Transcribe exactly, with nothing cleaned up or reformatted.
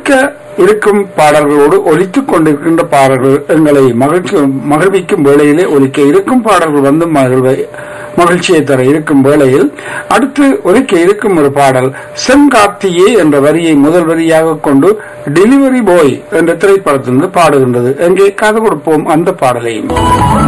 ஒலிக்க இருக்கும் பாடல்களோடு ஒலித்துக் கொண்டிருக்கின்ற பாடல்கள் எங்களை மகிழ்ச்சி மகிழ்விக்கும் வேளையிலே ஒலிக்க இருக்கும் பாடல்கள் வந்து மகிழ்வை மகிழ்ச்சியை தர இருக்கும் வேளையில் அடுத்து ஒலிக்க இருக்கும் ஒரு பாடல் செங்கார்த்தியே என்ற வரியை முதல் வரியாக கொண்டு டெலிவரி பாய் என்ற திரைப்படத்திலிருந்து பாடுகின்றது. எங்கே காது கொடுப்போம் அந்த பாடலையும்.